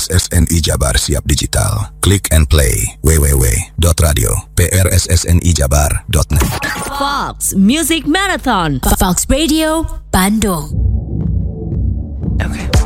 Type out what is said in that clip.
PRSSNI Jabar siap digital. Click and play www.radio.prssnijabar.net. Fox Music Marathon, Fox Radio, Bandung. Okay.